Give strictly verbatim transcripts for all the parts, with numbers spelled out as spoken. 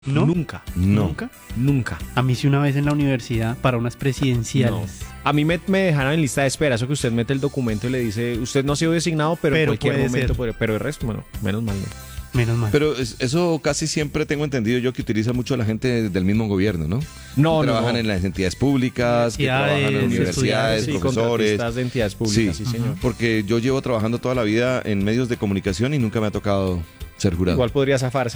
¿No? Nunca. No. ¿Nunca? Nunca. A mí sí una vez en la universidad para unas presidenciales. A mí me, me dejaron en lista de espera. Eso que usted mete el documento y le dice, usted no ha sido designado, pero, Pero en cualquier puede momento. ser. Puede, pero el resto, bueno, menos mal no. Menos mal. Pero es- eso casi siempre tengo entendido yo que utiliza mucho la gente del mismo gobierno, ¿no? No, que no, trabajan no. en las entidades públicas, que Universidades, trabajan en universidades, Sí, profesores. contratistas de entidades públicas, sí, señor. Porque yo llevo trabajando toda la vida en medios de comunicación y nunca me ha tocado ser jurado. Igual podría zafarse.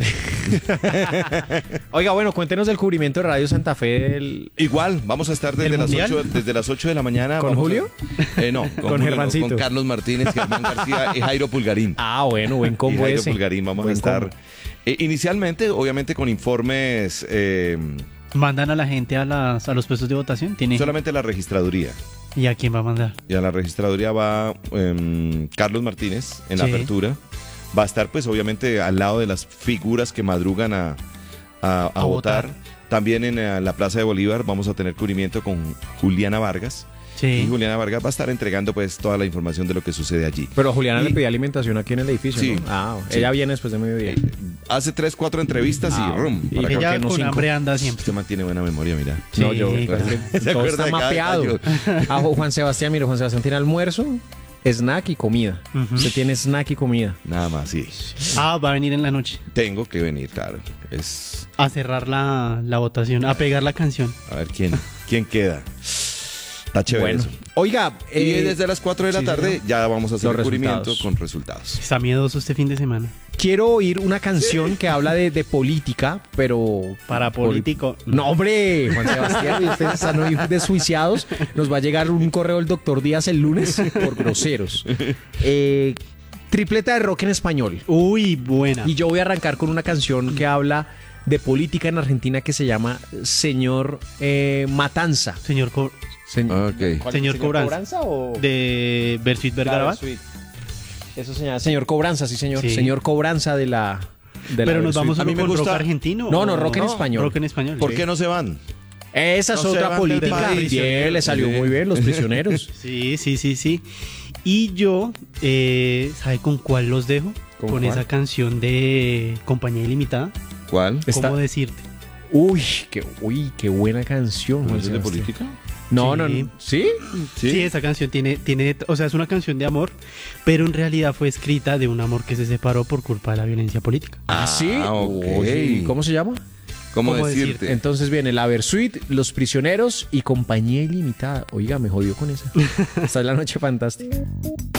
Oiga, bueno, cuéntenos del cubrimiento de Radio Santa Fe del... Igual, vamos a estar desde ¿El las mundial? ocho, desde las ocho de la mañana. ¿Con vamos a- Julio? Eh, no, con, Con Julio no, Germancito. con Carlos Martínez, Germán García y Jairo Pulgarín. Ah, bueno, buen y combo Jairo ese. Pulgarín vamos Buen a estar. combo. eh, inicialmente, obviamente, con informes, eh, ¿Mandan a la gente a, las, a los puestos de votación? ¿Tiene? solamente la registraduría. ¿Y a quién va a mandar? Y a la registraduría va em, Carlos Martínez en la Sí. apertura. Va a estar, pues, obviamente, al lado de las figuras que madrugan a, a- a A votar. votar. También en eh, la Plaza de Bolívar vamos a tener cubrimiento con Juliana Vargas. Y Sí. Juliana Vargas va a estar entregando, pues, toda la información de lo que sucede allí. Pero Juliana Y- le pedía alimentación aquí en el edificio, Sí. ¿no? Ah, Sí. ella viene después de mediodía. Eh, hace tres, cuatro entrevistas Ah, y rum. y para acá. ¿por Ella qué no con cinco? hambre anda siempre. Usted mantiene buena memoria, mira. Sí, No, yo, claro. ¿Se todo acuerda está de cada mapeado. detalle? Ah, Juan Sebastián, mire, Juan Sebastián tiene almuerzo, snack y comida. Ujú. Usted tiene snack y comida. Nada más, sí. Ah, va a venir en la noche Tengo que venir, claro. Es... a cerrar la, la votación, a pegar la canción. A ver quién, quién queda. Está chévere Bueno, eso. oiga, Y eh, desde las cuatro de la sí, tarde señor. ya vamos a hacer Los el cubrimiento resultados. con resultados. Está miedoso este fin de semana. quiero oír una canción que habla de, de política, pero... Para político. No, hombre, Juan Sebastián, y ustedes están hoy desjuiciados. Nos va a llegar un correo del doctor Díaz el lunes por groseros. Eh, tripleta de rock en español. Uy, buena. Y yo voy a arrancar con una canción que habla de política en Argentina que se llama Señor eh, Matanza. Señor Co- Se- Ok. ¿Cuál- Señor Cobranza. o...? de Bersuit Vergarabat. Claro, Eso se llama Señor Cobranza, sí, señor. Sí. Señor Cobranza de la... de la Pero nos Versuit. vamos A a mí me con rock gusta- argentino. No, no, ¿o rock en español. Rock en español. ¿Por sí. qué no se van? Esa es No se otra van del política. país. Bien, le salió muy bien, los prisioneros. Sí, sí, sí, sí. Y yo, eh, ¿sabe con cuál los dejo? ¿Con Con, cuál? esa canción de Compañía Ilimitada. ¿Cuál? Está- ¿Cómo decirte? Uy, qué, uy, qué buena canción. ¿No Juan es de Sebastián. política? No, Sí. no, no. ¿Sí? Sí. esa canción tiene, tiene, o sea, es una canción de amor, pero en realidad fue escrita de un amor que se separó por culpa de la violencia política. Ah, sí. ok. Uy, ¿cómo se llama? ¿Cómo, ¿Cómo decirte? decirte? Entonces viene la Versuit, Los Prisioneros y Compañía Ilimitada. Oiga, me jodió con esa. Esta es la noche fantástica.